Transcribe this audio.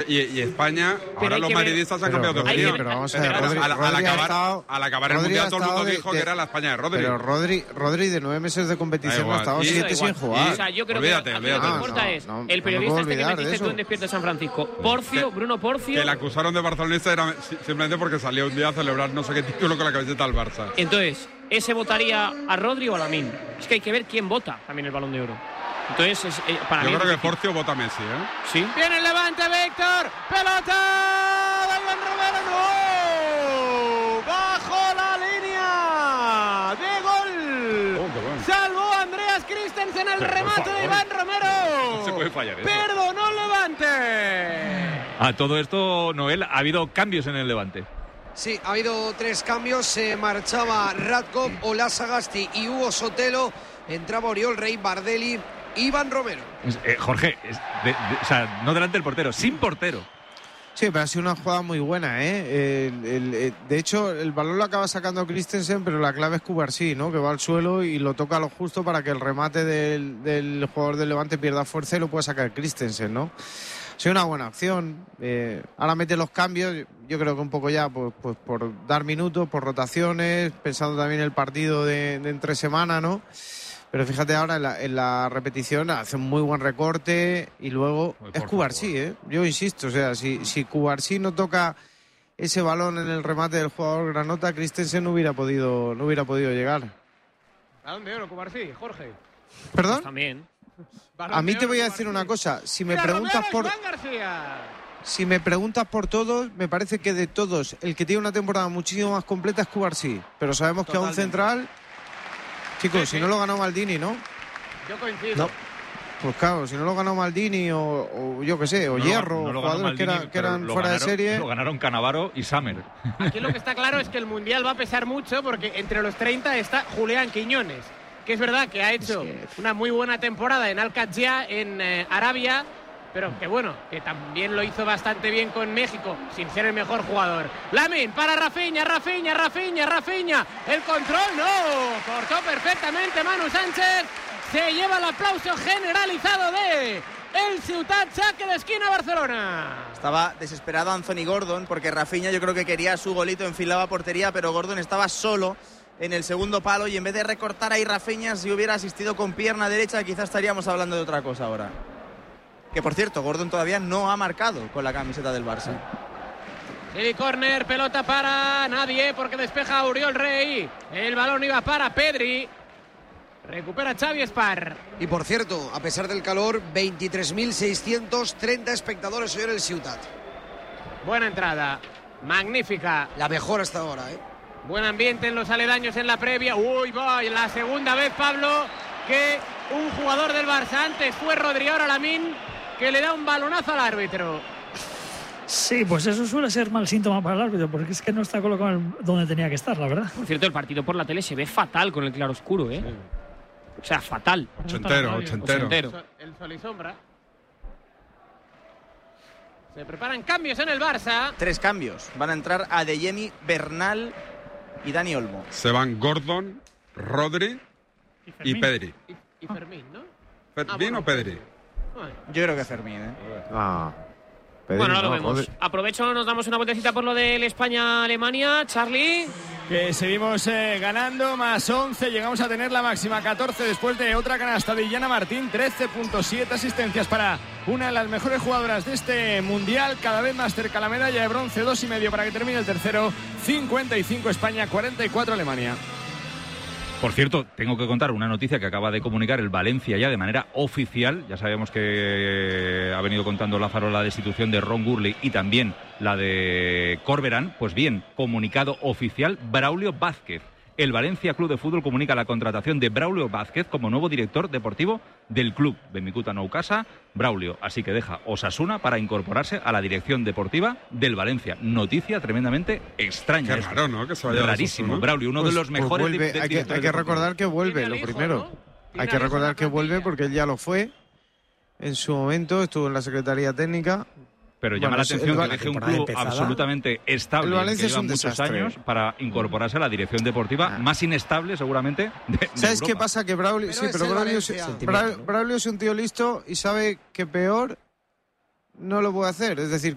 Y España, ahora los madridistas han cambiado de opinión. Pero vamos a ver, al acabar el Mundial todo el mundo dijo que era la España de Rodri. Pero Rodri de 9 meses de competición ha estado 7 sin jugar. O sea, yo creo que lo que importa es el periodista que metiste tú en Despierta San Francisco, Bruno Porcio. Que le acusaron de barcelonista era simplemente porque salió un día a celebrar no sé qué título con la camiseta del Barça. Entonces, ¿ese votaría a Rodri o a Lamine? Es que hay que ver quién vota también el Balón de Oro. Entonces, para mí. Yo creo que Porcio vota a Messi, ¿eh? Sí. Viene el levante, Víctor. ¡Pelota! ¡De Iván Romero! ¡No! ¡Bajo la línea! ¡De gol! Bueno. Salvó Andreas Christensen el remate de Iván Romero. No se puede fallar eso. Perdonó el Levante. A todo esto, Noel, ha habido cambios en el Levante. Sí, ha habido 3 cambios. Se marchaba Radkov, Ola Sagasti y Hugo Sotelo. Entraba Oriol Rey, Bardelli, Iván Romero. Jorge, o sea, no delante del portero, sin portero. Sí, pero ha sido una jugada muy buena, ¿eh? De hecho, el balón lo acaba sacando Christensen, pero la clave es Cubarsí, ¿no? Que va al suelo y lo toca a lo justo para que el remate del jugador del Levante pierda fuerza y lo pueda sacar Christensen, ¿no? Ha sido una buena opción. Ahora mete los cambios, yo creo que un poco ya pues por dar minutos, por rotaciones, pensando también en el partido de entre semana, ¿no? Pero fíjate ahora en la repetición hace un muy buen recorte y luego es Cubarsí, ¿eh? Yo insisto, o sea, si Cubarsí no toca ese balón en el remate del jugador granota, Christensen no hubiera podido llegar. ¿A dónde oro, Cubarsí, Jorge? ¿Perdón? Pues también. A mí te voy a decir una cosa, si me preguntas por todos, me parece que de todos el que tiene una temporada muchísimo más completa es Cubarsí, pero sabemos que a un central, chicos, si no lo ganó Maldini, ¿no? Yo coincido. No. Pues claro, si no lo ganó Maldini o yo qué sé, o Hierro, o jugadores Maldini, que eran fuera de serie. Lo ganaron Cannavaro y Summer. Aquí lo que está claro es que el Mundial va a pesar mucho porque entre los 30 está Julián Quiñones, que es verdad que ha hecho una muy buena temporada en Al-Qadsia, en Arabia, pero que bueno, que también lo hizo bastante bien con México, sin ser el mejor jugador. Lamine para Rafinha, el control, no, cortó perfectamente Manu Sánchez, se lleva el aplauso generalizado de el Ciutat, saque de esquina Barcelona. Estaba desesperado Anthony Gordon porque Rafinha yo creo que quería su golito, enfilaba portería, pero Gordon estaba solo en el segundo palo y en vez de recortar ahí Rafinha, si hubiera asistido con pierna derecha quizás estaríamos hablando de otra cosa ahora. Que por cierto, Gordon todavía no ha marcado con la camiseta del Barça. Y córner, pelota para nadie porque despeja Oriol Rey. El balón iba para Pedri. Recupera Xavi Espar. Y por cierto, a pesar del calor, 23.630 espectadores hoy en el Ciutat. Buena entrada, magnífica. La mejor hasta ahora, ¿eh? Buen ambiente en los aledaños en la previa. Uy, va, la segunda vez, Pablo, que un jugador del Barça, antes fue Rodri, ahora Lamine, que le da un balonazo al árbitro. Sí, pues eso suele ser mal síntoma para el árbitro, porque es que no está colocado donde tenía que estar, la verdad. Por cierto, el partido por la tele se ve fatal con el claroscuro, ¿eh? Sí. O sea, fatal. Ochentero. El sol y sombra. Se preparan cambios en el Barça. 3 cambios. Van a entrar Adeyemi, Bernal y Dani Olmo. Se van Gordon, Rodri y Pedri. Y Fermín, ¿no? ¿Fermín o Pedri? Yo creo que Fermín, ¿eh? Pedri, bueno, ahora lo vemos. Rodri. Aprovecho, nos damos una vueltecita por lo del España-Alemania. Charlie. Que seguimos ganando, más 11, llegamos a tener la máxima 14 después de otra canasta de Illana Martín, 13.7 asistencias para una de las mejores jugadoras de este Mundial, cada vez más cerca la medalla de bronce, 2,5 para que termine el tercero, 55 España, 44 Alemania. Por cierto, tengo que contar una noticia que acaba de comunicar el Valencia ya de manera oficial. Ya sabemos que ha venido contando Lázaro la destitución de Ron Gurley y también la de Corberán. Pues bien, comunicado oficial, Braulio Vázquez. El Valencia Club de Fútbol comunica la contratación de Braulio Vázquez como nuevo director deportivo del club. Benvicut a nou casa, Braulio. Así que deja Osasuna para incorporarse a la dirección deportiva del Valencia. Noticia tremendamente extraña. Qué raro, ¿no? Que se vaya rarísimo. Braulio, uno de los mejores. Vuelve, hay que recordar que vuelve, lo primero. Hay que recordar que vuelve porque él ya lo fue. En su momento estuvo en la Secretaría Técnica. Pero llama la atención que deje un club absolutamente estable, el Valencia que lleva muchos desastre. años, para incorporarse a la dirección deportiva más inestable, seguramente, de ¿Sabes Europa. qué pasa? Que Braulio, Braulio es un tío listo y sabe que peor no lo puede hacer. Es decir,